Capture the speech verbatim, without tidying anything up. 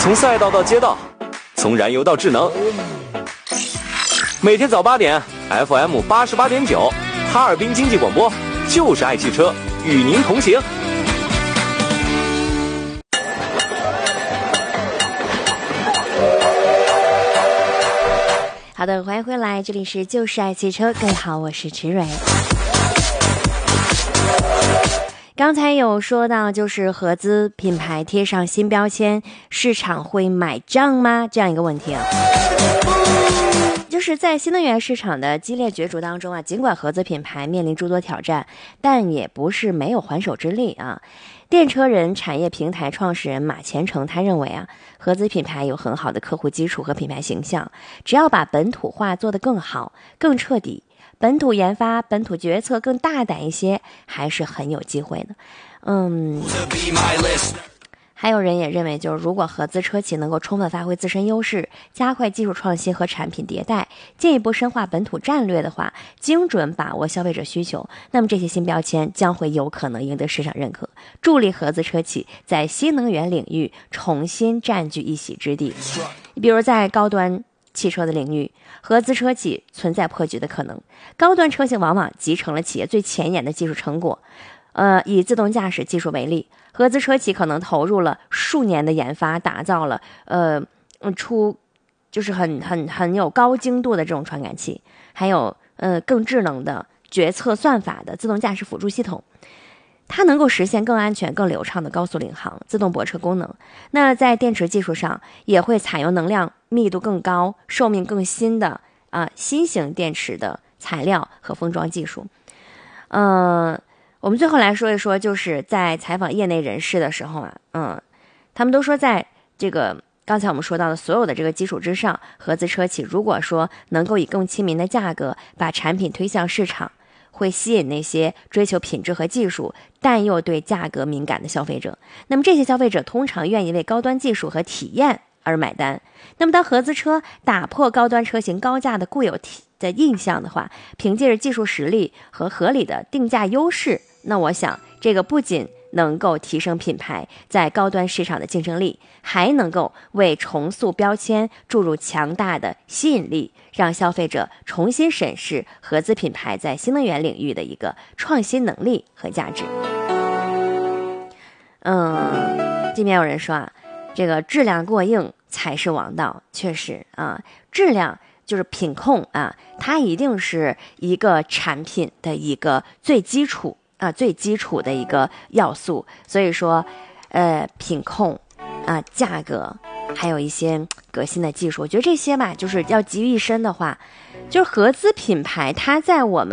从赛道到街道，从燃油到智能。每天早八点 ，F M 八十八点九，哈尔滨经济广播，就是爱汽车，与您同行。 好的，欢迎回来，这里是就是爱汽车，各位好，我是池蕊。刚才有说到，就是合资品牌贴上新标签，市场会买账吗？这样一个问题啊。就是在新能源市场的激烈角逐当中啊，尽管合资品牌面临诸多挑战，但也不是没有还手之力啊。电车人产业平台创始人马前成他认为啊，合资品牌有很好的客户基础和品牌形象，只要把本土化做得更好、更彻底，本土研发、本土决策更大胆一些，还是很有机会的。嗯。还有人也认为，就是如果合资车企能够充分发挥自身优势，加快技术创新和产品迭代，进一步深化本土战略的话，精准把握消费者需求，那么这些新标签将会有可能赢得市场认可，助力合资车企在新能源领域重新占据一席之地。比如在高端汽车的领域，合资车企存在破局的可能。高端车型往往集成了企业最前沿的技术成果。呃，以自动驾驶技术为例，合资车企可能投入了数年的研发，打造了呃出就是很很很有高精度的这种传感器，还有呃更智能的决策算法的自动驾驶辅助系统。它能够实现更安全、更流畅的高速领航、自动泊车功能。那在电池技术上，也会采用能量密度更高、寿命更新的啊、呃、新型电池的材料和封装技术。嗯、呃。我们最后来说一说，就是在采访业内人士的时候啊，嗯，他们都说，在这个刚才我们说到的所有的这个基础之上，合资车企如果说能够以更亲民的价格把产品推向市场，会吸引那些追求品质和技术但又对价格敏感的消费者。那么这些消费者通常愿意为高端技术和体验而买单。那么当合资车打破高端车型高价的固有体的印象的话，凭借着技术实力和合理的定价优势，那我想这个不仅能够提升品牌在高端市场的竞争力，还能够为重塑标签注入强大的吸引力，让消费者重新审视合资品牌在新能源领域的一个创新能力和价值。嗯，这边有人说啊，这个质量过硬才是王道，确实啊，质量就是品控啊，它一定是一个产品的一个最基础啊，最基础的一个要素。所以说，呃，品控啊，价格，还有一些革新的技术，我觉得这些吧，就是要集于一身的话，就是合资品牌，它在我们